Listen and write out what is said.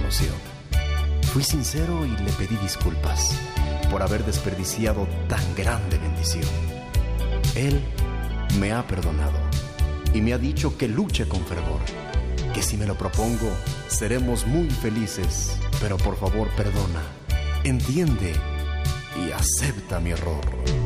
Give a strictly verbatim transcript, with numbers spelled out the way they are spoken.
conoció. Fui sincero y le pedí disculpas por haber desperdiciado tan grande bendición. Él me ha perdonado y me ha dicho que luche con fervor, que si me lo propongo seremos muy felices, pero por favor perdona, entiende y acepta mi error.